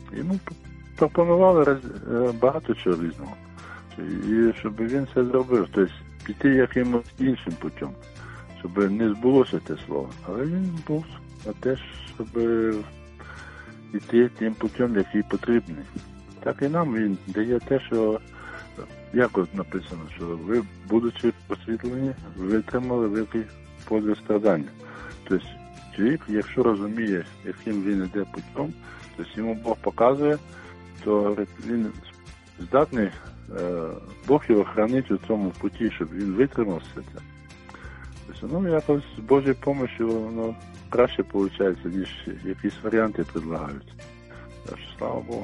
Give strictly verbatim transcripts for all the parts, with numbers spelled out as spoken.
Йому пропонували роз- багато чого різного. І щоб він це зробив, тобто піти якимось іншим путем, щоб не збулося те слово. Але він був на те, щоб йти тим путем, який потрібний. Так і нам він дає те, що, як от написано, що ви, будучи просвітлені, витримали великий подвиг страдання. Тобто чоловік, якщо розуміє, яким він йде путем, тобто йому Бог показує, то він здатний, Бог його хранить у цьому путі, щоб він витримав все це. Тобто, ну, якось з Божою допомогою воно краще виходить, ніж якісь варіанти предлагаються. Так що, слава Богу.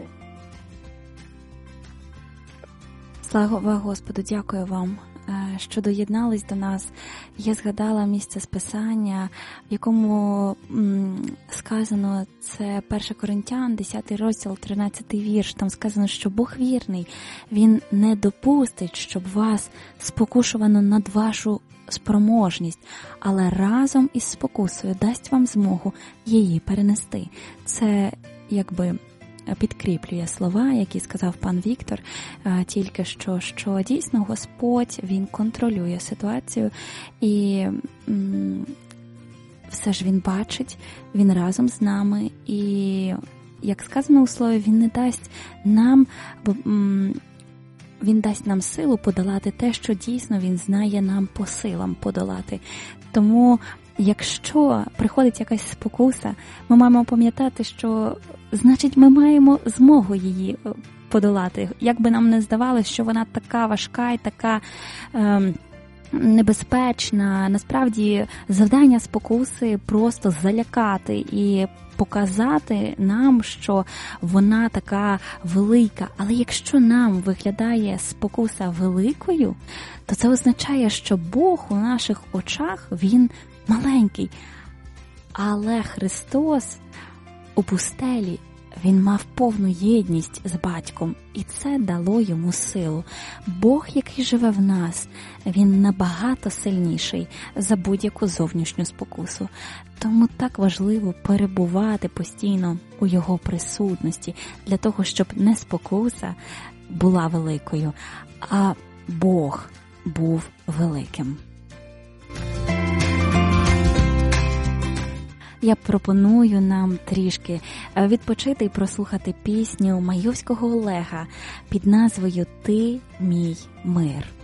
Слава Господу, дякую вам, що доєднались до нас. Я згадала місце з Писання, в якому м, сказано, це перше Коринтян, десятий розділ, тринадцятий вірш. Там сказано, що Бог вірний, Він не допустить, щоб вас спокушувано над вашу спроможність, але разом із спокусою дасть вам змогу її перенести. Це, якби, підкріплює слова, які сказав пан Віктор тільки що, що дійсно Господь, Він контролює ситуацію і м, все ж Він бачить, Він разом з нами і, як сказано у слові, Він не дасть нам, м, Він дасть нам силу подолати те, що дійсно Він знає нам по силам подолати. Тому якщо приходить якась спокуса, ми маємо пам'ятати, що, значить, ми маємо змогу її подолати. Як би нам не здавалося, що вона така важка і така е, небезпечна, насправді завдання спокуси просто залякати і показати нам, що вона така велика. Але якщо нам виглядає спокуса великою, то це означає, що Бог у наших очах, Він маленький. Але Христос у пустелі, Він мав повну єдність з Батьком, і це дало йому силу. Бог, який живе в нас, Він набагато сильніший за будь-яку зовнішню спокусу. Тому так важливо перебувати постійно у Його присутності, для того, щоб не спокуса була великою, а Бог був великим. Я пропоную нам трішки відпочити і прослухати пісню майовського Олега під назвою «Ти мій мир».